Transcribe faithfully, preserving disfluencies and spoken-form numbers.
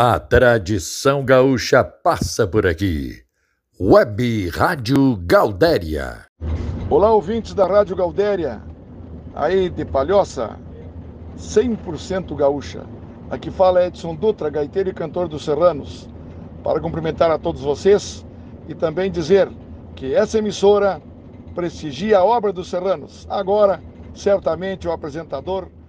A tradição gaúcha passa por aqui. Web Rádio Gaudéria. Olá, ouvintes da Rádio Gaudéria, aí de Palhoça, cem por cento gaúcha. Aqui fala Edson Dutra, gaiteiro e cantor dos Serranos, para cumprimentar a todos vocês e também dizer que essa emissora prestigia a obra dos Serranos. Agora, certamente, o apresentador